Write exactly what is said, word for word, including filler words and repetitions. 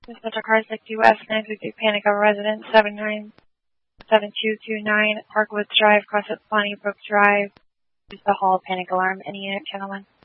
This is Metro Car six U S nine three three Panic of resident seven nine seven two two nine Parkwoods Drive, Crossett Bonnie Brook Drive. Use the hall panic alarm. Any unit, gentlemen?